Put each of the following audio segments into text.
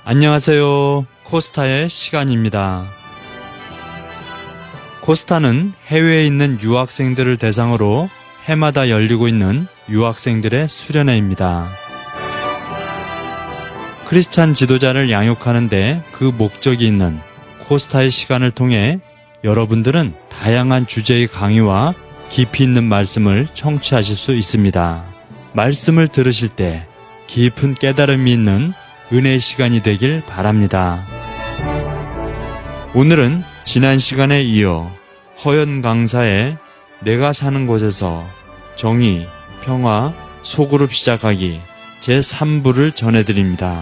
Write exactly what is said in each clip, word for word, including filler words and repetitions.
안녕하세요. 코스타의 시간입니다. 코스타는 해외에 있는 유학생들을 대상으로 해마다 열리고 있는 유학생들의 수련회입니다. 크리스찬 지도자를 양육하는데 그 목적이 있는 코스타의 시간을 통해 여러분들은 다양한 주제의 강의와 깊이 있는 말씀을 청취하실 수 있습니다. 말씀을 들으실 때 깊은 깨달음이 있는 은혜의 시간이 되길 바랍니다. 오늘은 지난 시간에 이어 허연 강사의 내가 사는 곳에서 정의, 평화, 소그룹 시작하기 제삼 부를 전해드립니다.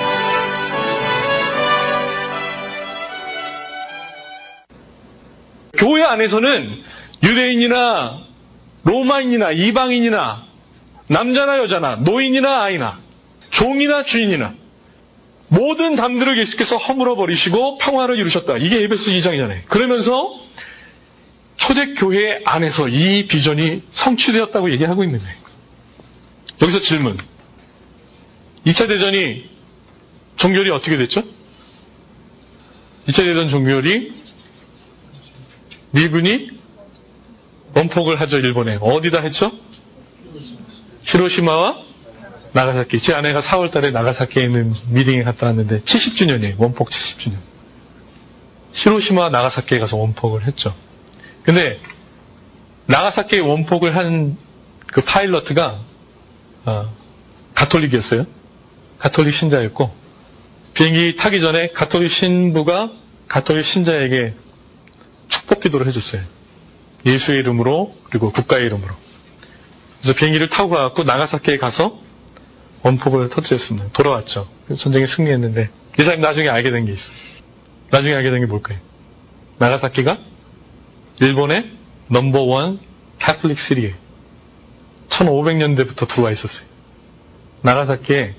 교회 안에서는 유대인이나 로마인이나 이방인이나 남자나 여자나 노인이나 아이나 종이나 주인이나 모든 담들을 예수께서 허물어버리시고 평화를 이루셨다. 이게 에베소 이 장이잖아요. 그러면서 초대교회 안에서 이 비전이 성취되었다고 얘기하고 있는 거예요. 여기서 질문. 이 차 대전이 종결이 어떻게 됐죠? 이 차 대전 종결이 미군이 원폭을 하죠. 일본에. 어디다 했죠? 히로시마와 나가사키. 제 아내가 사월 달에 나가사키에 있는 미팅에 갔다 왔는데 칠십 주년이에요. 원폭 칠십 주년. 히로시마와 나가사키에 가서 원폭을 했죠. 근데 나가사키에 원폭을 한 그 파일럿가 어, 가톨릭이었어요. 가톨릭 신자였고 비행기 타기 전에 가톨릭 신부가 가톨릭 신자에게 축복 기도를 해줬어요. 예수의 이름으로 그리고 국가의 이름으로. 그래서 비행기를 타고 가고 나가사키에 가서 원폭을 터뜨렸습니다. 돌아왔죠. 전쟁에 승리했는데 이 사람이 나중에 알게 된 게 있어요. 나중에 알게 된 게 뭘까요? 나가사키가 일본의 넘버원 캐톨릭 시리에 천오백 년대부터 들어와 있었어요. 나가사키에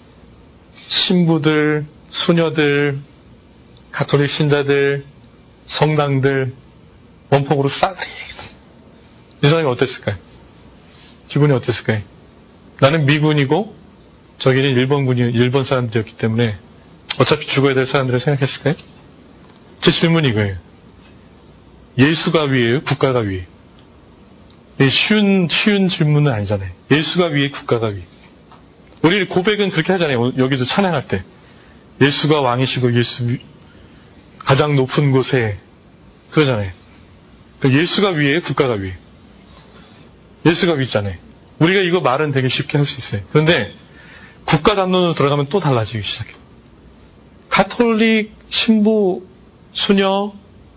신부들, 수녀들, 가톨릭 신자들, 성당들 원폭으로 싸그리. 이 사람이 어땠을까요? 기분이 어땠을까요? 나는 미군이고 저기는 일본군이 일본 사람들이었기 때문에 어차피 죽어야 될 사람들을 생각했을까요? 제 질문이 이거예요. 예수가 위에요? 국가가 위에요? 쉬운, 쉬운 질문은 아니잖아요. 예수가 위에 국가가 위에. 우리 고백은 그렇게 하잖아요. 여기도 찬양할 때. 예수가 왕이시고 예수 위, 가장 높은 곳에 그러잖아요. 예수가 위에 국가가 위에. 예수가 위잖아요. 우리가 이거 말은 되게 쉽게 할 수 있어요. 그런데 국가 담론으로 들어가면 또 달라지기 시작해요. 가톨릭 신부, 수녀,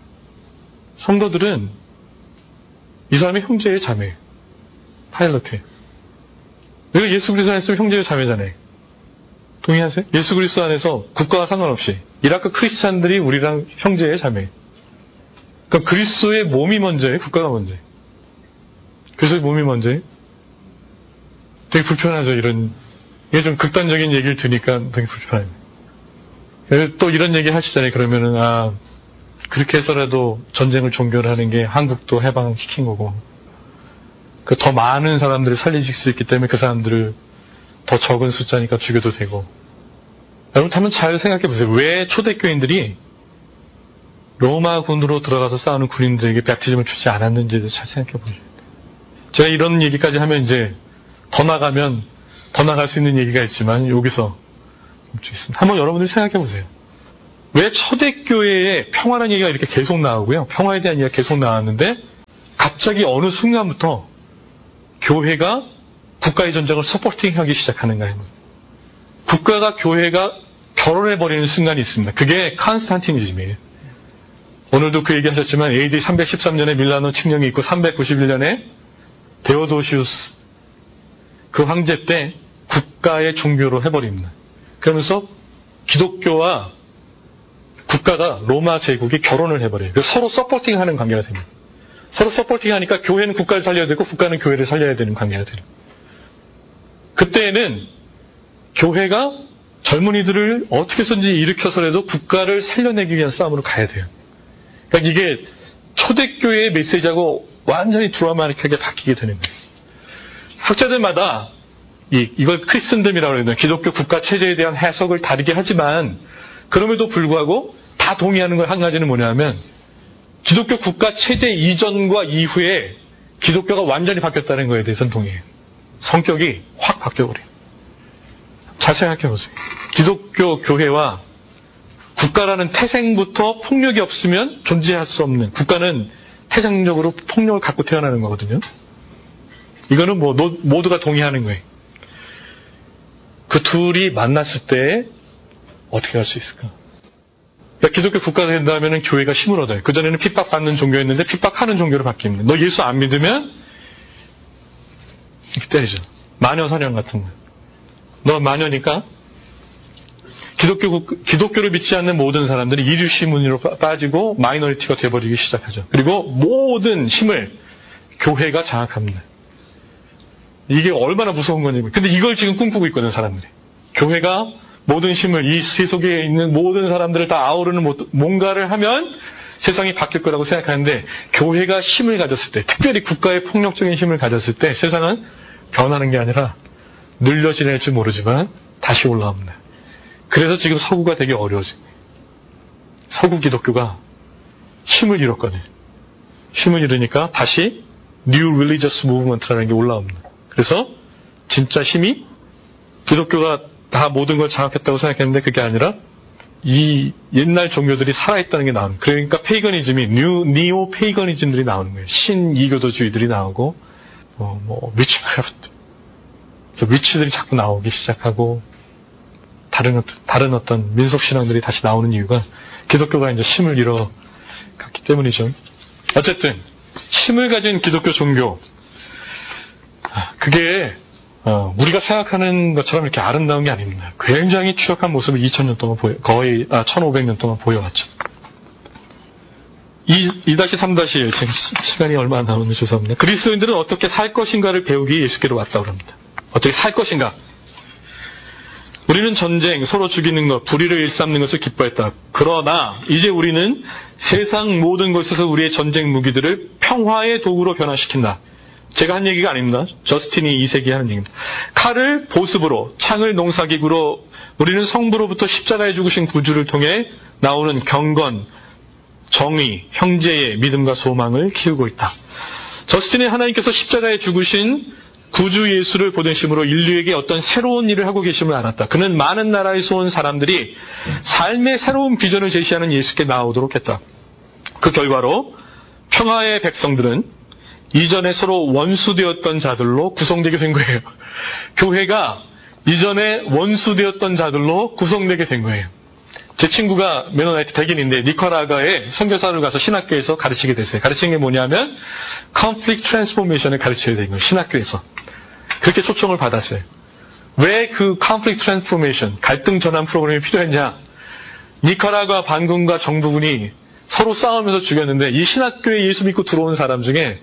성도들은 이 사람이 형제의 자매예요. 파일럿이에요. 내가 예수 그리스도 안에서 형제의 자매잖아요. 동의하세요? 예수 그리스도 안에서 국가와 상관없이 이라크 크리스찬들이 우리랑 형제의 자매예요. 그러니까 그리스도의 몸이 먼저예요? 국가가 먼저예요? 그리스도의 몸이 먼저예요? 되게 불편하죠, 이런. 이게 좀 극단적인 얘기를 들으니까 되게 불편해요. 또 이런 얘기 하시잖아요. 그러면은, 아, 그렇게 해서라도 전쟁을 종결하는 게 한국도 해방시킨 거고, 그 더 많은 사람들을 살리실 수 있기 때문에 그 사람들을 더 적은 숫자니까 죽여도 되고. 여러분, 한번 잘 생각해 보세요. 왜 초대교인들이 로마군으로 들어가서 싸우는 군인들에게 백티즘을 주지 않았는지도 잘 생각해 보세요. 제가 이런 얘기까지 하면 이제 더 나가면 더 나갈 수 있는 얘기가 있지만 여기서 멈추겠습니다. 한번 여러분들이 생각해 보세요. 왜 초대교회에 평화라는 얘기가 이렇게 계속 나오고요. 평화에 대한 얘기가 계속 나왔는데 갑자기 어느 순간부터 교회가 국가의 전쟁을 서포팅하기 시작하는가요? 국가가 교회가 결혼해버리는 순간이 있습니다. 그게 콘스탄티니즘이에요. 오늘도 그 얘기 하셨지만 에이디 삼백십삼 년에 밀라노 칙령이 있고 삼백구십일 년에 데오도시우스 그 황제 때 국가의 종교로 해버립니다. 그러면서 기독교와 국가가 로마 제국이 결혼을 해버려요. 서로 서포팅하는 관계가 됩니다. 서로 서포팅하니까 교회는 국가를 살려야 되고 국가는 교회를 살려야 되는 관계가 돼요. 그때에는 교회가 젊은이들을 어떻게 해서든지 일으켜서라도 국가를 살려내기 위한 싸움으로 가야 돼요. 그러니까 이게 초대교회의 메시지하고 완전히 드라마틱하게 바뀌게 되는 거예요. 학자들마다 이, 이걸 크리스천즘이라고 그러는데 기독교 국가 체제에 대한 해석을 다르게 하지만 그럼에도 불구하고 다 동의하는 걸 한 가지는 뭐냐면 기독교 국가 체제 이전과 이후에 기독교가 완전히 바뀌었다는 거에 대해서는 동의해요. 성격이 확 바뀌어버려요. 잘 생각해보세요. 기독교 교회와 국가라는 태생부터 폭력이 없으면 존재할 수 없는, 국가는 태생적으로 폭력을 갖고 태어나는 거거든요. 이거는 뭐 노, 모두가 동의하는 거예요. 그 둘이 만났을 때 어떻게 할 수 있을까? 그러니까 기독교 국가가 된다면 교회가 힘을 얻어요. 그전에는 핍박받는 종교였는데 핍박하는 종교로 바뀝니다. 너 예수 안 믿으면 이렇게 때리죠. 마녀 사냥 같은 거. 너 마녀니까 기독교, 기독교를 믿지 않는 모든 사람들이 이류시문으로 빠지고 마이너리티가 돼버리기 시작하죠. 그리고 모든 힘을 교회가 장악합니다. 이게 얼마나 무서운 건지. 근데 이걸 지금 꿈꾸고 있거든, 사람들이. 교회가 모든 힘을, 이 세속에 있는 모든 사람들을 다 아우르는 뭔가를 하면 세상이 바뀔 거라고 생각하는데, 교회가 힘을 가졌을 때, 특별히 국가의 폭력적인 힘을 가졌을 때 세상은 변하는 게 아니라 늘려지낼지 모르지만 다시 올라옵니다. 그래서 지금 서구가 되게 어려워집니다. 서구 기독교가 힘을 잃었거든요. 힘을 잃으니까 다시 New Religious Movement라는 게 올라옵니다. 그래서 진짜 힘이 기독교가 다 모든 걸 장악했다고 생각했는데 그게 아니라 이 옛날 종교들이 살아있다는 게 나오는 거예요. 그러니까 페이거니즘이 뉴, 니오 페이거니즘들이 나오는 거예요. 신이교도주의들이 나오고 뭐, 뭐 위치크래프트, 그래서 위치들이 자꾸 나오기 시작하고 다른 다른 어떤 민속 신앙들이 다시 나오는 이유가 기독교가 이제 힘을 잃어갔기 때문이죠. 어쨌든 힘을 가진 기독교 종교, 그게 어, 우리가 생각하는 것처럼 이렇게 아름다운 게 아닙니다. 굉장히 추악한 모습을 이천 년 동안 보여, 거의 아, 천오백 년 동안 보여왔죠. 이 삼 일 지금 시간이 얼마 안 남았는데 죄송합니다. 그리스도인들은 어떻게 살 것인가를 배우기 예수께로 왔다고 합니다. 어떻게 살 것인가? 우리는 전쟁, 서로 죽이는 것, 불의를 일삼는 것을 기뻐했다. 그러나 이제 우리는 세상 모든 것에서 우리의 전쟁 무기들을 평화의 도구로 변화시킨다. 제가 한 얘기가 아닙니다. 저스틴이 이 세기에 하는 얘기입니다. 칼을 보습으로, 창을 농사기구로 우리는 성부로부터 십자가에 죽으신 구주를 통해 나오는 경건, 정의, 형제의 믿음과 소망을 키우고 있다. 저스틴은 하나님께서 십자가에 죽으신 구주 예수를 보내심으로 인류에게 어떤 새로운 일을 하고 계심을 알았다. 그는 많은 나라에서 온 사람들이 삶의 새로운 비전을 제시하는 예수께 나오도록 했다. 그 결과로 평화의 백성들은 이전에 서로 원수되었던 자들로 구성되게 된 거예요. 교회가 이전에 원수되었던 자들로 구성되게 된 거예요. 제 친구가 메노나이트 백인인데 니카라과에 선교사를 가서 신학교에서 가르치게 됐어요. 가르치는 게 뭐냐면 conflict transformation을 가르쳐야 되는 거예요. 신학교에서. 그렇게 초청을 받았어요. 왜 그 conflict transformation, 갈등 전환 프로그램이 필요했냐? 니카라과 반군과 정부군이 서로 싸우면서 죽였는데 이 신학교에 예수 믿고 들어온 사람 중에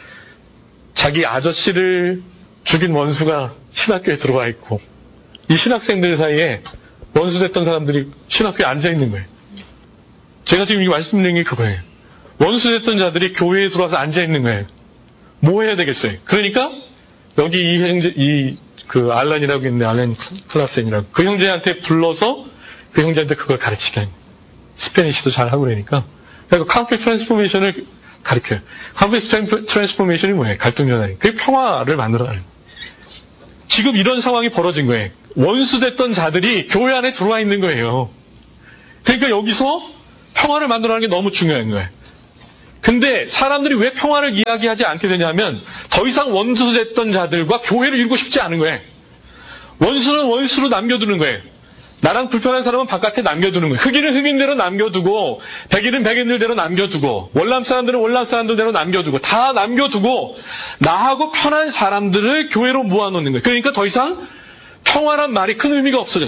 자기 아저씨를 죽인 원수가 신학교에 들어와 있고 이 신학생들 사이에 원수됐던 사람들이 신학교에 앉아있는 거예요. 제가 지금 이 말씀드린 게 그거예요. 원수됐던 자들이 교회에 들어와서 앉아있는 거예요. 뭐 해야 되겠어요? 그러니까 여기 이 형제, 이 그 알란이라고 있는데 알란 플라센이라고 그 형제한테 불러서 그 형제한테 그걸 가르치게 하는 거예요. 스페니시도 잘하고 그러니까 그러니까 conflict transformation을 가르쳐요. conflict transformation이 뭐예요? 갈등 전환이. 그게 평화를 만들어가는 거예요. 지금 이런 상황이 벌어진 거예요. 원수됐던 자들이 교회 안에 들어와 있는 거예요. 그러니까 여기서 평화를 만들어가는 게 너무 중요한 거예요. 근데 사람들이 왜 평화를 이야기하지 않게 되냐면 더 이상 원수됐던 자들과 교회를 이루고 싶지 않은 거예요. 원수는 원수로 남겨두는 거예요. 나랑 불편한 사람은 바깥에 남겨두는 거예요. 흑인은 흑인대로 남겨두고 백인은 백인들대로 남겨두고 월남 사람들은 월남 사람들대로 남겨두고 다 남겨두고 나하고 편한 사람들을 교회로 모아놓는 거예요. 그러니까 더 이상 평화란 말이 큰 의미가 없어져요.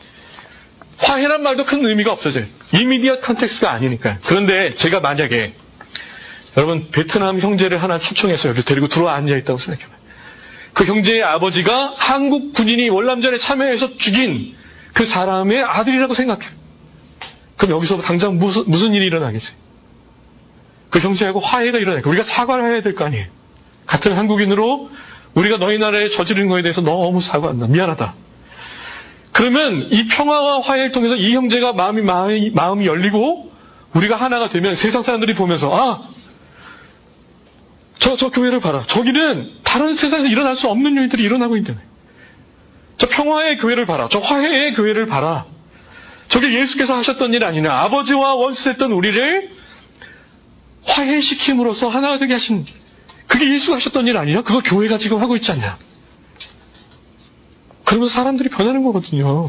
화해란 말도 큰 의미가 없어져요. 이미디엇 컨텍스트가 아니니까요. 그런데 제가 만약에 여러분 베트남 형제를 하나 초청해서 여기 데리고 들어와 앉아있다고 생각해봐요. 그 형제의 아버지가 한국 군인이 월남전에 참여해서 죽인 그 사람의 아들이라고 생각해요. 그럼 여기서 당장 무슨, 무슨 일이 일어나겠어요? 그 형제하고 화해가 일어나요. 우리가 사과를 해야 될 거 아니에요. 같은 한국인으로 우리가 너희 나라에 저지른 거에 대해서 너무 사과한다. 미안하다. 그러면 이 평화와 화해를 통해서 이 형제가 마음이, 마음이, 마음이 열리고 우리가 하나가 되면 세상 사람들이 보면서 아, 저, 저 교회를 봐라. 저기는 다른 세상에서 일어날 수 없는 일들이 일어나고 있다네. 저 평화의 교회를 봐라. 저 화해의 교회를 봐라. 저게 예수께서 하셨던 일 아니냐. 아버지와 원수했던 우리를 화해시킴으로써 하나가 되게 하신, 그게 예수가 하셨던 일 아니냐? 그거 교회가 지금 하고 있지 않냐? 그러면 사람들이 변하는 거거든요.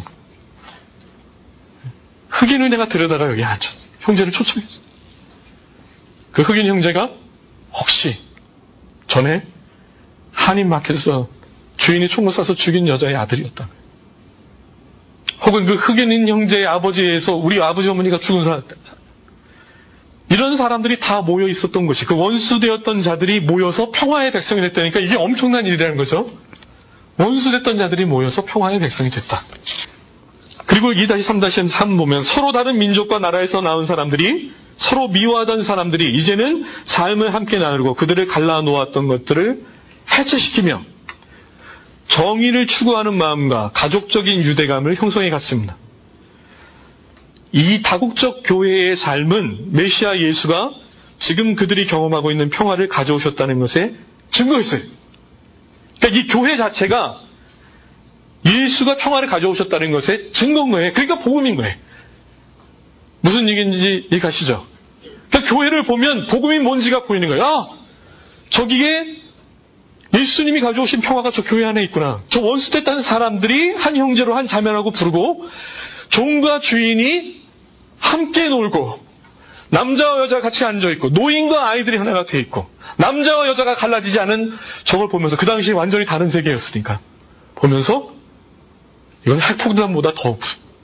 흑인을 내가 데려다가 여기 앉혀 형제를 초청했어. 그 흑인 형제가 혹시 전에 한인마켓에서 주인이 총을 쏴서 죽인 여자의 아들이었다. 혹은 그 흑인인 형제의 아버지에 의해서 우리 아버지 어머니가 죽은 사람, 이런 사람들이 다 모여 있었던 것이, 그 원수되었던 자들이 모여서 평화의 백성이 됐다니까 이게 엄청난 일이라는 거죠. 원수됐던 자들이 모여서 평화의 백성이 됐다. 그리고 이 삼 삼 보면 서로 다른 민족과 나라에서 나온 사람들이, 서로 미워하던 사람들이 이제는 삶을 함께 나누고 그들을 갈라놓았던 것들을 해체시키며 정의를 추구하는 마음과 가족적인 유대감을 형성해 갔습니다. 이 다국적 교회의 삶은 메시아 예수가 지금 그들이 경험하고 있는 평화를 가져오셨다는 것에 증거였어요. 그러니까 이 교회 자체가 예수가 평화를 가져오셨다는 것에 증거인 거예요. 그러니까 복음인 거예요. 무슨 얘기인지 이해가시죠? 그러니까 교회를 보면 복음이 뭔지가 보이는 거예요. 아, 저기에 예수님이 가져오신 평화가 저 교회 안에 있구나. 저 원수됐다는 사람들이 한 형제로 한 자매라고 부르고 종과 주인이 함께 놀고 남자와 여자가 같이 앉아있고 노인과 아이들이 하나가 돼 있고 남자와 여자가 갈라지지 않은 저걸 보면서, 그 당시에 완전히 다른 세계였으니까 보면서 이건 핵폭탄보다 더,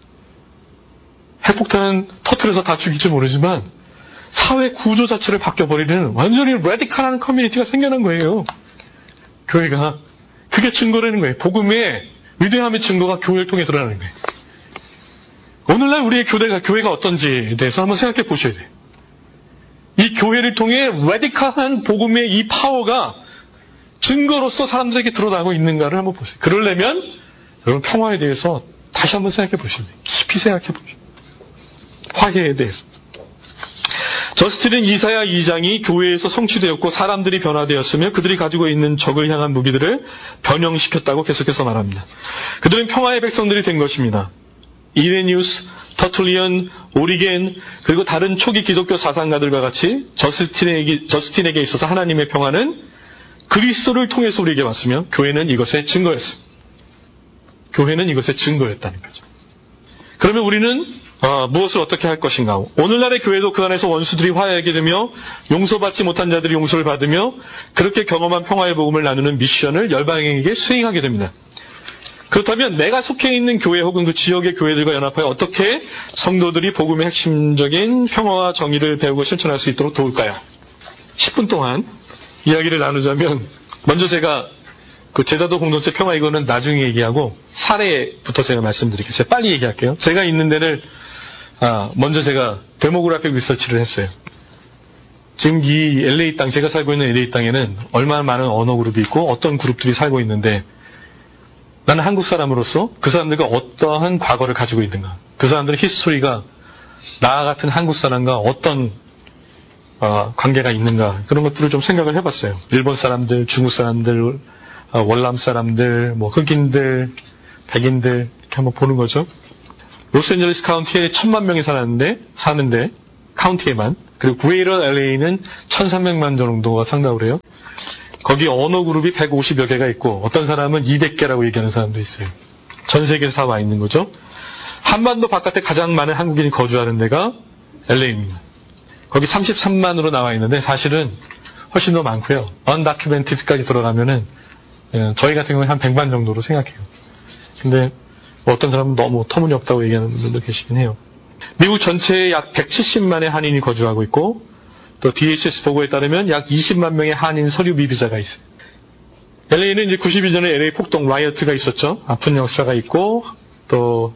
핵폭탄은 터뜨려서 다 죽일지 모르지만 사회 구조 자체를 바뀌어버리는 완전히 레디컬한 커뮤니티가 생겨난 거예요. 교회가. 그게 증거라는 거예요. 복음의 위대함의 증거가 교회를 통해 드러나는 거예요. 오늘날 우리의 교회가, 교회가 어떤지에 대해서 한번 생각해 보셔야 돼요. 이 교회를 통해 레디컬한 복음의 이 파워가 증거로서 사람들에게 드러나고 있는가를 한번 보세요. 그러려면 여러분 평화에 대해서 다시 한번 생각해 보셔야 돼요. 깊이 생각해 보셔야 돼요. 화해에 대해서. 저스틴은 이사야 이 장이 교회에서 성취되었고 사람들이 변화되었으며 그들이 가지고 있는 적을 향한 무기들을 변형시켰다고 계속해서 말합니다. 그들은 평화의 백성들이 된 것입니다. 이레니우스, 터툴리언, 오리겐, 그리고 다른 초기 기독교 사상가들과 같이 저스틴에게, 저스틴에게 있어서 하나님의 평화는 그리스도를 통해서 우리에게 왔으며 교회는 이것의 증거였습니다. 교회는 이것의 증거였다는 거죠. 그러면 우리는 어, 무엇을 어떻게 할 것인가? 오늘날의 교회도 그 안에서 원수들이 화해하게 되며 용서받지 못한 자들이 용서를 받으며 그렇게 경험한 평화의 복음을 나누는 미션을 열방에게 수행하게 됩니다. 그렇다면 내가 속해 있는 교회 혹은 그 지역의 교회들과 연합하여 어떻게 성도들이 복음의 핵심적인 평화와 정의를 배우고 실천할 수 있도록 도울까요? 십 분 동안 이야기를 나누자면, 먼저 제가 그 제자도 공동체 평화 이거는 나중에 얘기하고 사례부터 제가 말씀드릴게요. 제가 빨리 얘기할게요. 제가 있는 데를 아, 먼저 제가 데모그래픽 리서치를 했어요. 지금 이 엘에이 땅, 제가 살고 있는 엘에이 땅에는 얼마나 많은 언어 그룹이 있고 어떤 그룹들이 살고 있는데, 나는 한국 사람으로서 그 사람들과 어떠한 과거를 가지고 있는가, 그 사람들의 히스토리가 나 같은 한국 사람과 어떤 어, 관계가 있는가, 그런 것들을 좀 생각을 해봤어요. 일본 사람들, 중국 사람들, 어, 월남 사람들, 뭐 흑인들, 백인들 이렇게 한번 보는 거죠. 로스앤젤레스 카운티에 천만 명이 사는데, 사는데 카운티에만, 그리고 구에이런 엘에이는 천삼백만 정도가 산다고 그래요. 거기 언어 그룹이 백오십여 개가 있고 어떤 사람은 이백 개라고 얘기하는 사람도 있어요. 전 세계에서 다 와 있는 거죠. 한반도 바깥에 가장 많은 한국인이 거주하는 데가 엘에이입니다. 거기 삼십삼만으로 나와 있는데 사실은 훨씬 더 많고요. 언다큐멘티드까지 들어가면은 저희 같은 경우는 한 백만 정도로 생각해요. 근데 어떤 사람은 너무 터무니없다고 얘기하는 분들도 계시긴 해요. 미국 전체에 약 백칠십만의 한인이 거주하고 있고, 또 디에이치에스 보고에 따르면 약 이십만 명의 한인 서류 미비자가 있어요. 엘에이는 이제 구십이 년에 엘에이 폭동 라이어트가 있었죠. 아픈 역사가 있고, 또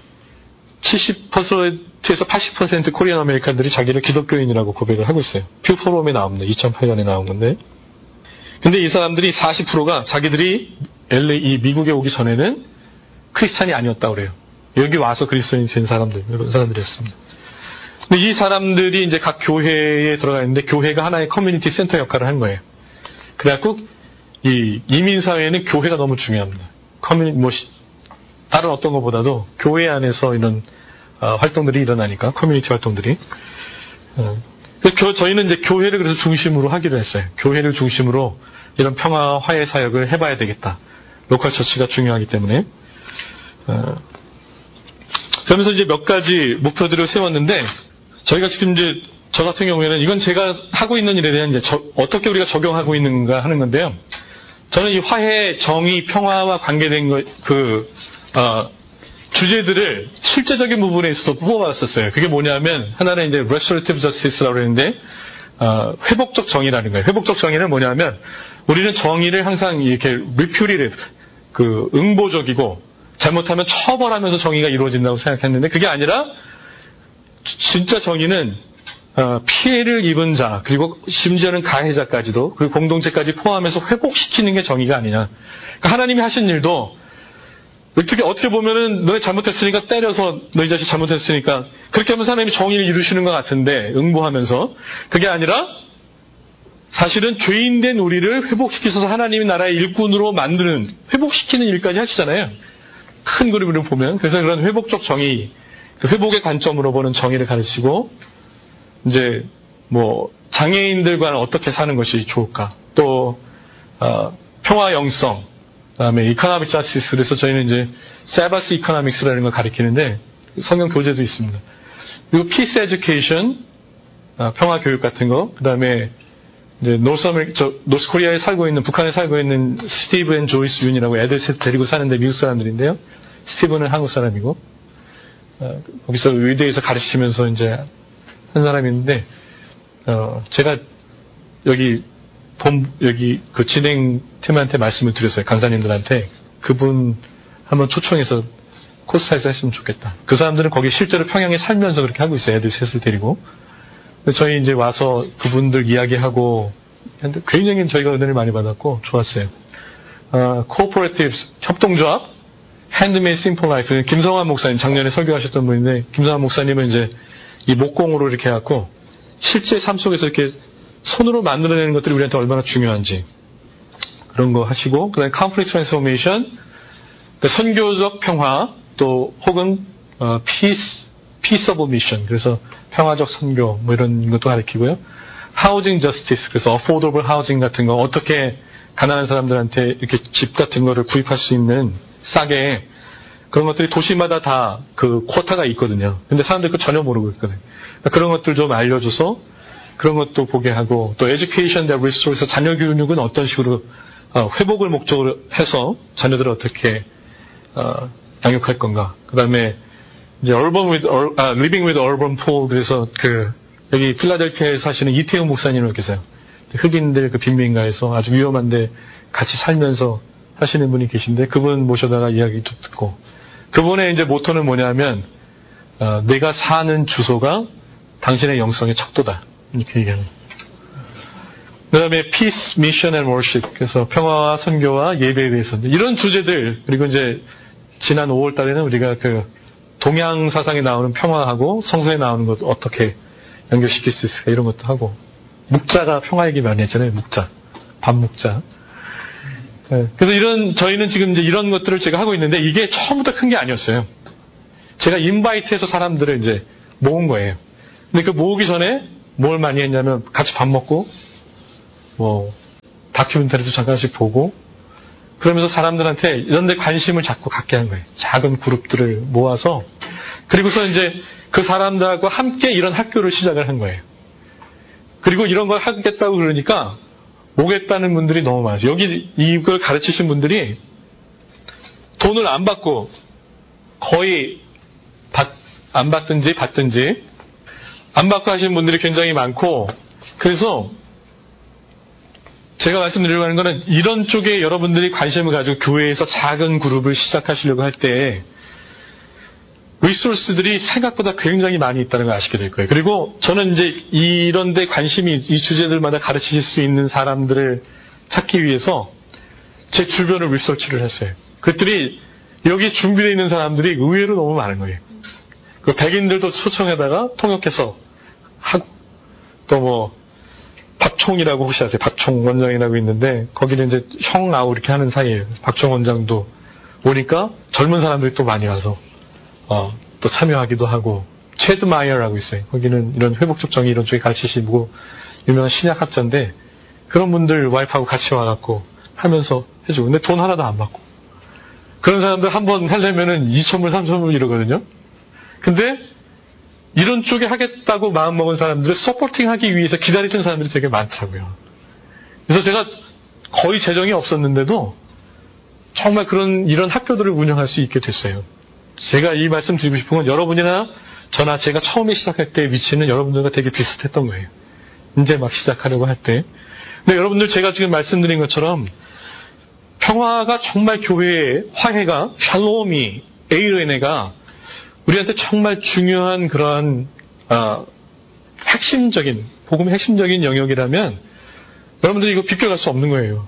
칠십 퍼센트에서 팔십 퍼센트 코리안 아메리칸들이 자기를 기독교인이라고 고백을 하고 있어요. 퓨 포럼에 나옵니다. 이천팔 년에 나온 건데. 근데 이 사람들이 사십 퍼센트가 자기들이 엘에이, 이 미국에 오기 전에는 크리스찬이 아니었다고 그래요. 여기 와서 그리스도인이 된 사람들, 이런 사람들이었습니다. 근데 이 사람들이 이제 각 교회에 들어가 있는데 교회가 하나의 커뮤니티 센터 역할을 한 거예요. 그래갖고 이 이민사회에는 교회가 너무 중요합니다. 커뮤니, 뭐, 다른 어떤 것보다도 교회 안에서 이런 어, 활동들이 일어나니까, 커뮤니티 활동들이. 어, 그래서 저희는 이제 교회를 그래서 중심으로 하기로 했어요. 교회를 중심으로 이런 평화, 화해 사역을 해봐야 되겠다. 로컬 처치가 중요하기 때문에. 어, 그러면서 이제 몇 가지 목표들을 세웠는데, 저희가 지금 이제, 저 같은 경우에는 이건 제가 하고 있는 일에 대한 이제 저, 어떻게 우리가 적용하고 있는가 하는 건데요. 저는 이 화해, 정의, 평화와 관계된 거, 그, 어, 주제들을 실제적인 부분에 있어서 뽑아봤었어요. 그게 뭐냐면, 하나는 이제 restorative justice라고 그러는데, 어, 회복적 정의라는 거예요. 회복적 정의는 뭐냐면, 우리는 정의를 항상 이렇게 repudiative, 그, 응보적이고, 잘못하면 처벌하면서 정의가 이루어진다고 생각했는데, 그게 아니라, 진짜 정의는 어, 피해를 입은 자, 그리고 심지어는 가해자까지도, 그리고 공동체까지 포함해서 회복시키는 게 정의가 아니냐. 그러니까 하나님이 하신 일도, 어떻게, 어떻게 보면은, 너희 잘못했으니까 때려서, 너희 자식 잘못했으니까, 그렇게 하면서 하나님이 정의를 이루시는 것 같은데, 응보하면서. 그게 아니라, 사실은 죄인된 우리를 회복시키셔서 하나님의 나라의 일꾼으로 만드는, 회복시키는 일까지 하시잖아요. 큰 그림으로 보면. 그래서 그런 회복적 정의, 그 회복의 관점으로 보는 정의를 가르치고, 이제 뭐 장애인들과는 어떻게 사는 것이 좋을까? 또 어, 평화 영성, 그다음에 이코노믹 자스티스. 그래서 저희는 이제 세바스 이코노믹스라는 걸 가리키는데 성경 교재도 있습니다. 그리고 피스 에듀케이션, 어, 평화 교육 같은 거. 그다음에 이제 노스 아메리, 저 노스 코리아에 살고 있는 북한에 살고 있는 스티브 앤 조이스 윤이라고 애들 셋 데리고 사는데 미국 사람들인데요. 스티브는 한국 사람이고 어, 거기서 의대에서 가르치면서 이제 한 사람이 있는데, 어, 제가 여기 본, 여기 그 진행팀한테 말씀을 드렸어요. 강사님들한테. 그분 한번 초청해서 코스타에서 했으면 좋겠다. 그 사람들은 거기 실제로 평양에 살면서 그렇게 하고 있어요. 애들 셋을 데리고. 저희 이제 와서 그분들 이야기하고, 굉장히 저희가 은혜를 많이 받았고, 좋았어요. 어, 코오퍼레이티브, 협동조합, 핸드메이드 심플 라이프. 김성환 목사님, 작년에 설교하셨던 분인데, 김성환 목사님은 이제 이 목공으로 이렇게 해갖고 실제 삶 속에서 이렇게 손으로 만들어내는 것들이 우리한테 얼마나 중요한지 그런 거 하시고, 그 다음에 conflict transformation, 그러니까 선교적 평화, 또 혹은 어, peace, peaceable mission, 그래서 평화적 선교 뭐 이런 것도 가르치고요. housing justice, 그래서 affordable housing 같은 거, 어떻게 가난한 사람들한테 이렇게 집 같은 거를 구입할 수 있는 싸게, 그런 것들이 도시마다 다 그 쿼타가 있거든요. 근데 사람들이 그거 전혀 모르고 있거든요. 그러니까 그런 것들 좀 알려줘서 그런 것도 보게 하고, 또 에듀케이션 that restore에서 자녀 교육은 어떤 식으로 어, 회복을 목적으로 해서 자녀들을 어떻게 어, 양육할 건가. 그 다음에 이제 urban with, 아, living with urban poor, 그래서 그 여기 필라델피아에 사시는 이태용 목사님을 계세요. 흑인들 그 빈민가에서 아주 위험한데 같이 살면서 하시는 분이 계신데, 그분 모셔다가 이야기도 듣고, 그분의 이제 모토는 뭐냐면, 어, 내가 사는 주소가 당신의 영성의 척도다. 이렇게 얘기하는. 그 다음에 Peace, Mission and Worship. 그래서 평화와 선교와 예배에 대해서. 이런 주제들, 그리고 이제 지난 오월 달에는 우리가 그 동양 사상에 나오는 평화하고 성서에 나오는 것 어떻게 연결시킬 수 있을까, 이런 것도 하고. 묵자가 평화 얘기 많이 했잖아요. 묵자. 밥 묵자. 네. 그래서 이런, 저희는 지금 이제 이런 것들을 제가 하고 있는데, 이게 처음부터 큰 게 아니었어요. 제가 인바이트해서 사람들을 이제 모은 거예요. 근데 그 모으기 전에 뭘 많이 했냐면, 같이 밥 먹고, 뭐, 다큐멘터리도 잠깐씩 보고, 그러면서 사람들한테 이런 데 관심을 자꾸 갖게 한 거예요. 작은 그룹들을 모아서. 그리고서 이제 그 사람들하고 함께 이런 학교를 시작을 한 거예요. 그리고 이런 걸 하겠다고 그러니까, 오겠다는 분들이 너무 많아요. 여기 이걸 가르치신 분들이 돈을 안 받고 거의 받, 안 받든지 받든지 안 받고 하시는 분들이 굉장히 많고, 그래서 제가 말씀드리려고 하는 거는 이런 쪽에 여러분들이 관심을 가지고 교회에서 작은 그룹을 시작하시려고 할 때 리소스들이 생각보다 굉장히 많이 있다는 걸 아시게 될 거예요. 그리고 저는 이제 이런 데 관심이, 이 주제들마다 가르치실 수 있는 사람들을 찾기 위해서 제 주변을 리서치를 했어요. 그랬더니 여기 준비되어 있는 사람들이 의외로 너무 많은 거예요. 그 백인들도 초청에다가 통역해서 하고, 또 뭐 박총이라고 혹시 아세요? 박총 원장이라고 있는데 거기는 이제 형 나오 이렇게 하는 사이에요. 박총 원장도 오니까 젊은 사람들이 또 많이 와서 어, 또 참여하기도 하고, 체드 마이어라고 있어요. 거기는 이런 회복적 정의 이런 쪽에 가르치시고 유명한 신약학자인데 그런 분들 와이프하고 같이 와갖고 하면서 해주고, 근데 돈 하나도 안 받고. 그런 사람들 한 번 하려면은 이천 불, 삼천 불 이러거든요. 근데 이런 쪽에 하겠다고 마음먹은 사람들을 서포팅 하기 위해서 기다리던 사람들이 되게 많더라고요. 그래서 제가 거의 재정이 없었는데도 정말 그런 이런 학교들을 운영할 수 있게 됐어요. 제가 이 말씀 드리고 싶은 건 여러분이나 저나 제가 처음에 시작할 때의 위치는 여러분들과 되게 비슷했던 거예요. 이제 막 시작하려고 할 때. 근데 여러분들 제가 지금 말씀드린 것처럼 평화가 정말 교회의 화해가 샬롬이 에이르네가 우리한테 정말 중요한 그러한 아, 핵심적인 복음의 핵심적인 영역이라면 여러분들이 이거 비껴갈 수 없는 거예요.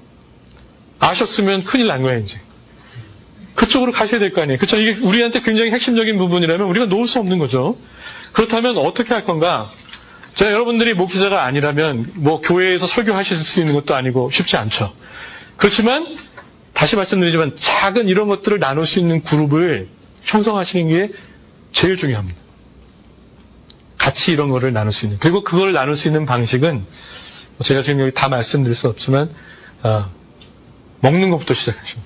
아셨으면 큰일 난 거야 이제. 그쪽으로 가셔야 될 거 아니에요. 그렇죠? 이게 우리한테 굉장히 핵심적인 부분이라면 우리가 놓을 수 없는 거죠. 그렇다면 어떻게 할 건가? 제가 여러분들이 목회자가 아니라면 뭐 교회에서 설교하실 수 있는 것도 아니고 쉽지 않죠. 그렇지만 다시 말씀드리지만 작은 이런 것들을 나눌 수 있는 그룹을 형성하시는 게 제일 중요합니다. 같이 이런 거를 나눌 수 있는. 그리고 그걸 나눌 수 있는 방식은 제가 지금 여기 다 말씀드릴 수 없지만 아, 먹는 것부터 시작하십니다.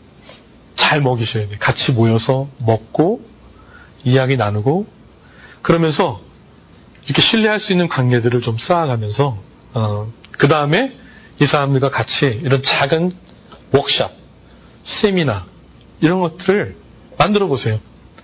잘 먹이셔야 돼요. 같이 모여서 먹고 이야기 나누고 그러면서 이렇게 신뢰할 수 있는 관계들을 좀 쌓아가면서 어, 그 다음에 이 사람들과 같이 이런 작은 워크숍, 세미나 이런 것들을 만들어 보세요.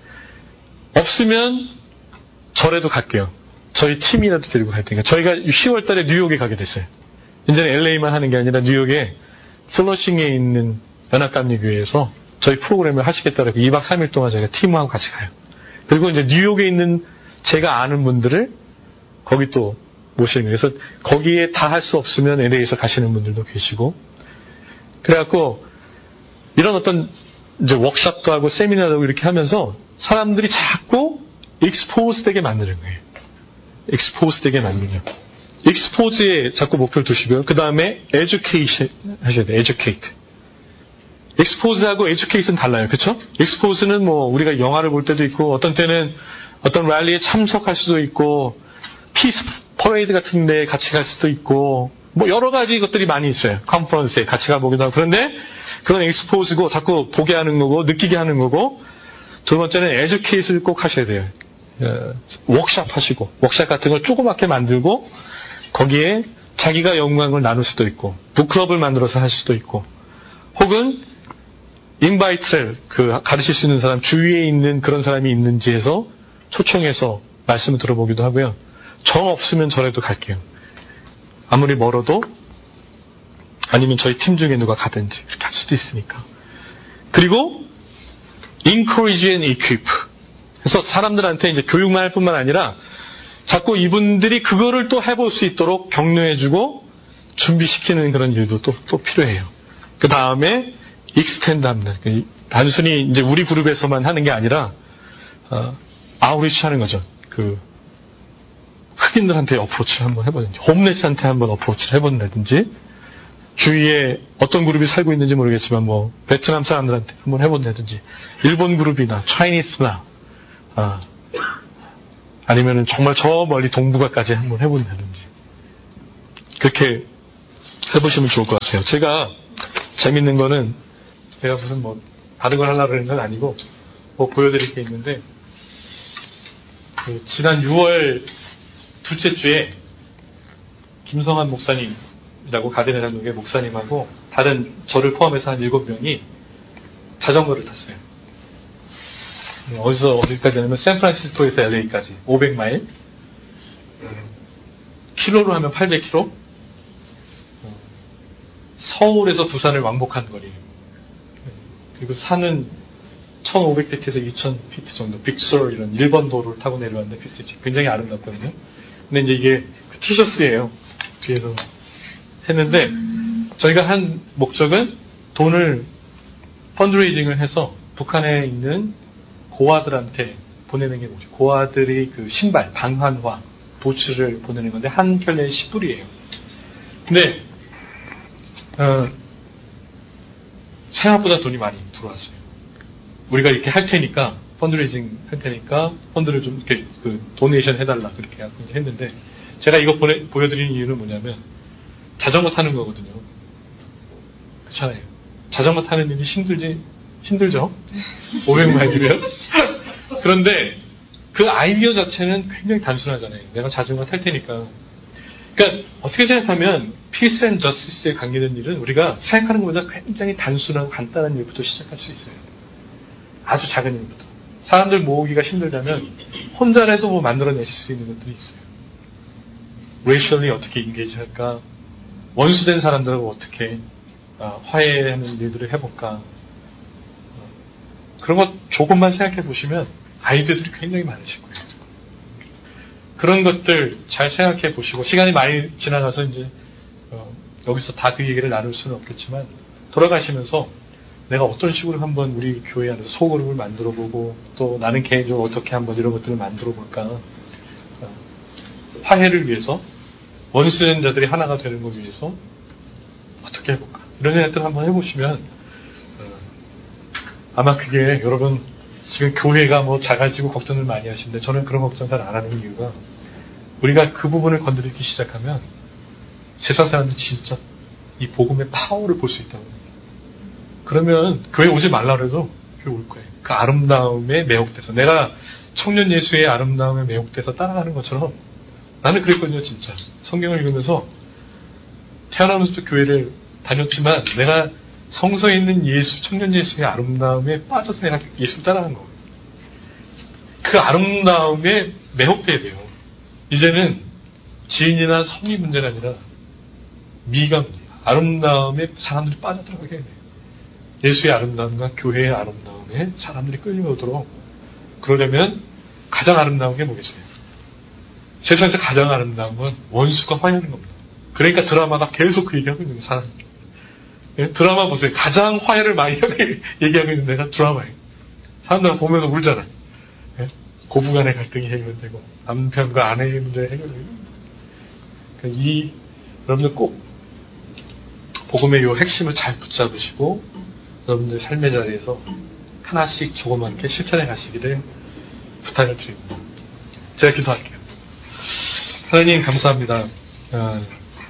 없으면 절에도 갈게요. 저희 팀이라도 데리고 갈 테니까. 저희가 시월 달에 뉴욕에 가게 됐어요. 이제는 엘에이만 하는 게 아니라 뉴욕에 플러싱에 있는 연합감리교회에서 저희 프로그램을 하시겠다고 이 박 삼 일 동안 저희가 팀하고 같이 가요. 그리고 이제 뉴욕에 있는 제가 아는 분들을 거기 또 모시는 거예요. 그래서 거기에 다 할 수 없으면 엘에이에서 가시는 분들도 계시고. 그래갖고 이런 어떤 이제 워크숍도 하고 세미나도 하고 이렇게 하면서 사람들이 자꾸 익스포즈 되게 만드는 거예요. 익스포즈 되게 만드냐. 익스포즈에 자꾸 목표를 두시고요. 그 다음에 에듀케이션 하셔야 돼요. 에듀케이트. 익스포즈하고 에듀케이션 달라요. 그렇죠? 익스포즈는 뭐 우리가 영화를 볼 때도 있고 어떤 때는 어떤 랠리에 참석할 수도 있고 피스 퍼레이드 같은 데 같이 갈 수도 있고 뭐 여러 가지 것들이 많이 있어요. 컨퍼런스에 같이 가보기도 하고. 그런데 그건 익스포즈고 자꾸 보게 하는 거고 느끼게 하는 거고 두 번째는 에듀케이션을 꼭 하셔야 돼요. 워크숍 하시고 워크숍 같은 걸 조그맣게 만들고 거기에 자기가 연구한 걸 나눌 수도 있고 북클럽을 만들어서 할 수도 있고 혹은 인바이트를 그 가르칠 수 있는 사람 주위에 있는 그런 사람이 있는지 해서 초청해서 말씀을 들어보기도 하고요. 정 없으면 저래도 갈게요. 아무리 멀어도 아니면 저희 팀 중에 누가 가든지 그렇게 할 수도 있으니까. 그리고 encourage and equip. 그래서 사람들한테 이제 교육만 할 뿐만 아니라 자꾸 이분들이 그거를 또 해볼 수 있도록 격려해주고 준비시키는 그런 일도 또, 또 필요해요. 그 다음에 익스텐드 합니다. 단순히 이제 우리 그룹에서만 하는 게 아니라 어, 아우리치 하는 거죠. 그 흑인들한테 어프로치를 한번 해보든지 홈레스한테 한번 어프로치를 해본다든지 주위에 어떤 그룹이 살고 있는지 모르겠지만 뭐 베트남 사람들한테 한번 해본다든지 일본 그룹이나 차이니스나 아, 아니면은 정말 저 멀리 동북아까지 한번 해본다든지 그렇게 해보시면 좋을 것 같아요. 제가 재밌는 거는 제가 무슨 뭐 다른 걸 하려고 하는 건 아니고 뭐 보여드릴 게 있는데 그 지난 유월 둘째 주에 김성환 목사님이라고 가든의 단독의 목사님하고 다른 저를 포함해서 한 일곱 명이 자전거를 탔어요. 어디서 어디까지 하냐면 샌프란시스코에서 엘에이까지 오백 마일 킬로로 하면 팔백 킬로미터 서울에서 부산을 왕복한 거리 그리고 산은 천오백 피트에서 이천 피트 정도 빅서 이런 일본 도로를 타고 내려왔는데 피스지 굉장히 아름답거든요. 근데 이제 이게 그 티셔츠예요. 뒤에서 했는데 저희가 한 목적은 돈을 펀드레이징을 해서 북한에 있는 고아들한테 보내는 게 뭐죠? 고아들이 그 신발, 방한화, 부츠를 보내는 건데 한 켤레에 십 불이에요. 근데 어, 생각보다 돈이 많이 들어왔어요. 우리가 이렇게 할 테니까 펀드레이징 할 테니까 펀드를 좀 이렇게 그 도네이션 해달라 그렇게 했는데 제가 이거 보내, 보여드리는 이유는 뭐냐면 자전거 타는 거거든요. 그렇잖아요. 자전거 타는 일이 힘들지 힘들죠? 오백 마일이면. 그런데 그 아이디어 자체는 굉장히 단순하잖아요. 내가 자전거 탈 테니까. 그러니까 어떻게 생각하면 피스 앤 저스티스에 관계된 일은 우리가 생각하는 것보다 굉장히 단순하고 간단한 일부터 시작할 수 있어요. 아주 작은 일부터. 사람들 모으기가 힘들다면 혼자라도 뭐 만들어내실 수 있는 것들이 있어요. 레이셜리 어떻게 인게이지 할까? 원수된 사람들하고 어떻게 어, 화해하는 일들을 해볼까? 어, 그런 것 조금만 생각해 보시면 아이디어들이 굉장히 많으실 거예요. 그런 것들 잘 생각해 보시고 시간이 많이 지나가서 이제 어, 여기서 다 그 얘기를 나눌 수는 없겠지만 돌아가시면서 내가 어떤 식으로 한번 우리 교회 안에서 소그룹을 만들어 보고 또 나는 개인적으로 어떻게 한번 이런 것들을 만들어 볼까? 어, 화해를 위해서 원수된 자들이 하나가 되는 것 위해서 어떻게 해볼까? 이런 생각들 한번 해보시면 어, 아마 그게 여러분 지금 교회가 뭐 작아지고 걱정을 많이 하시는데 저는 그런 걱정 잘 안 하는 이유가 우리가 그 부분을 건드리기 시작하면 세상 사람들이 진짜 이 복음의 파워를 볼 수 있다고 합니다. 그러면 교회 오지 말라 그래도 교회 올 거예요. 그 아름다움에 매혹돼서 내가 청년 예수의 아름다움에 매혹돼서 따라가는 것처럼 나는 그랬거든요. 진짜 성경을 읽으면서 태어나면서도 교회를 다녔지만 내가 성서에 있는 예수, 청년 예수의 아름다움에 빠져서 내가 예수를 따라간 거예요. 그 아름다움에 매혹돼야 돼요. 이제는 지인이나 성이 문제가 아니라 미가 문제예요. 아름다움에 사람들이 빠져들어가게 해야 돼요. 예수의 아름다움과 교회의 아름다움에 사람들이 끌려오도록 그러려면 가장 아름다운 게 뭐겠어요? 세상에서 가장 아름다운 건 원수가 화해하는 겁니다. 그러니까 드라마가 계속 그 얘기하고 있는 거예요. 사람. 예? 드라마 보세요. 가장 화해를 많이 얘기하고 있는 데가 드라마예요. 사람들 보면서 울잖아요. 예? 고부간의 갈등이 해결되고 남편과 아내의 문제 해결되고 그러니까 이 여러분들 꼭 복음의 요 핵심을 잘 붙잡으시고 여러분들 삶의 자리에서 하나씩 조그맣게 실천해 가시기를 부탁을 드립니다. 제가 기도할게요. 하나님 감사합니다. 어,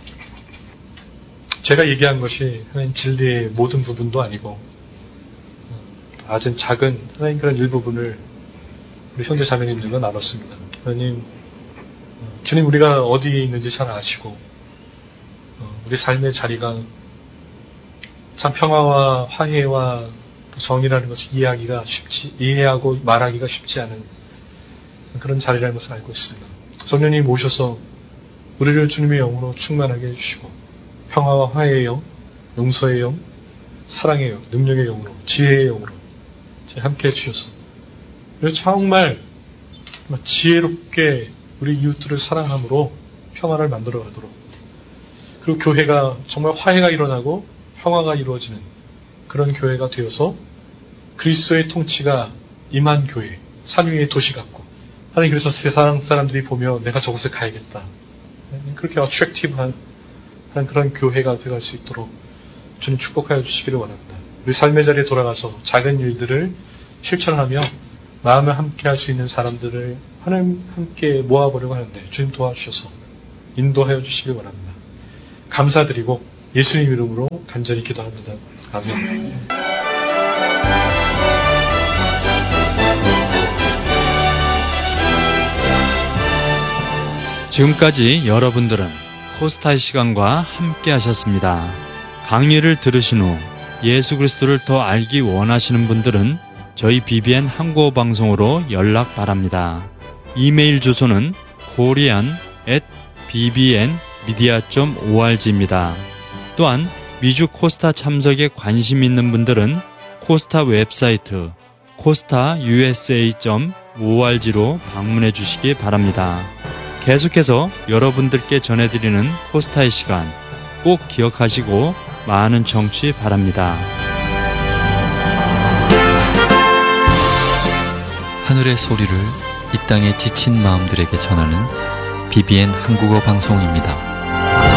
제가 얘기한 것이 하나님 진리의 모든 부분도 아니고 아주 작은 하나님 그런 일부분을 우리 형제 자매님들과 나눴습니다. 하나님 주님 우리가 어디에 있는지 잘 아시고 우리 삶의 자리가 참 평화와 화해와 정의라는 것을 이해하기가 쉽지 이해하고 말하기가 쉽지 않은 그런 자리라는 것을 알고 있습니다. 성령님 오셔서 우리를 주님의 영으로 충만하게 해주시고 평화와 화해의 영, 용서의 영, 사랑의 영, 능력의 영으로 지혜의 영으로 함께 해주셔서 정말 지혜롭게 우리 이웃들을 사랑함으로 평화를 만들어 가도록 그리고 교회가 정말 화해가 일어나고 평화가 이루어지는 그런 교회가 되어서 그리스도의 통치가 임한 교회, 산 위의 도시 같고 하나님 그래서 세상 사람들이 보며 내가 저곳에 가야겠다. 그렇게 어트랙티브한 그런 교회가 되어갈 수 있도록 주님 축복하여 주시기를 원합니다. 우리 삶의 자리에 돌아가서 작은 일들을 실천하며 마음을 함께 할 수 있는 사람들을 하나님 함께 모아보려고 하는데 주님 도와주셔서 인도하여 주시길 원합니다. 감사드리고 예수님 이름으로 간절히 기도합니다. 아멘. 지금까지 여러분들은 코스타의 시간과 함께 하셨습니다. 강의를 들으신 후 예수 그리스도를 더 알기 원하시는 분들은 저희 비비엔 한국어 방송으로 연락 바랍니다. 이메일 주소는 korean at 비비엔미디아 닷 오알지입니다. 또한 미주 코스타 참석에 관심 있는 분들은 코스타 웹사이트 코스타 유에스에이 닷 오알지로 방문해 주시기 바랍니다. 계속해서 여러분들께 전해드리는 코스타의 시간 꼭 기억하시고 많은 청취 바랍니다. 하늘의 소리를 이 땅의 지친 마음들에게 전하는 비비엔 한국어 방송입니다.